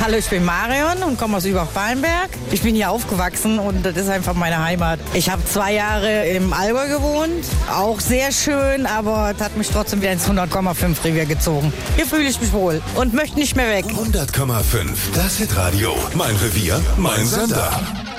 Hallo, ich bin Marion und komme aus Übach-Palenberg. Ich bin hier aufgewachsen und das ist einfach meine Heimat. Ich habe 2 Jahre im Allgäu gewohnt, auch sehr schön, aber es hat mich trotzdem wieder ins 100,5 Revier gezogen. Hier fühle ich mich wohl und möchte nicht mehr weg. 100,5, das Hitradio. Mein Revier, mein Sender.